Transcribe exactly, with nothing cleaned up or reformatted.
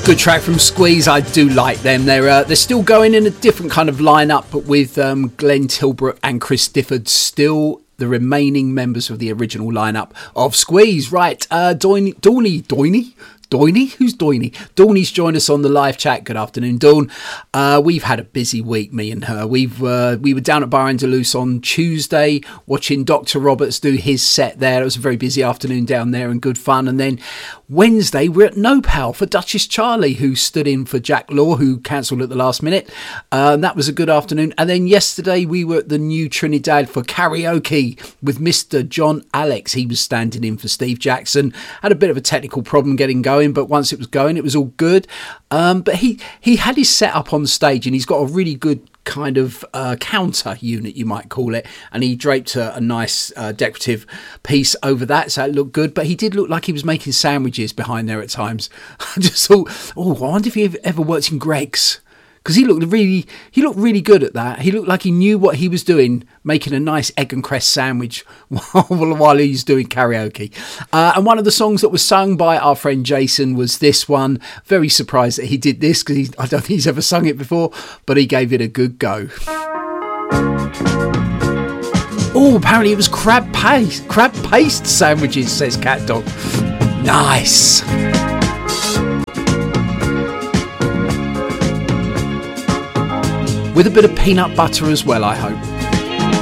Good track from Squeeze. I do like them. They're uh, they're still going in a different kind of lineup, but with um, Glenn Tilbrook and Chris Difford still the remaining members of the original lineup of Squeeze. Right, uh, Doiny, Doiny, Doiny, Doiny? Who's Doiny? Dawney's joined us on the live chat. Good afternoon, Dawn. Uh, we've had a busy week, me and her. We've uh, we were down at Bar Andalus on Tuesday watching Doctor Roberts do his set there. It was a very busy afternoon down there and good fun. And then Wednesday, we're at No Pal for Duchess Charlie, who stood in for Jack Law, who cancelled at the last minute. Um, that was a good afternoon. And then yesterday, we were at the New Trinidad for karaoke with Mister John Alex. He was standing in for Steve Jackson. Had a bit of a technical problem getting going, but once it was going, it was all good. Um, but he, he had his set up on stage, and he's got a really good kind of uh, counter unit, you might call it, and he draped a, a nice uh, decorative piece over that, so it looked good. But he did look like he was making sandwiches behind there at times. I just thought, oh, I wonder if he ever worked in Greg's, because he looked really he looked really good at that. He looked like he knew what he was doing, making a nice egg and cress sandwich while, while he was doing karaoke. Uh, and one of the songs that was sung by our friend Jason was this one. Very surprised that he did this, because I don't think he's ever sung it before, but he gave it a good go. Oh, apparently it was crab paste, crab paste sandwiches, says Cat Dog. Nice. With a bit of peanut butter as well, I hope.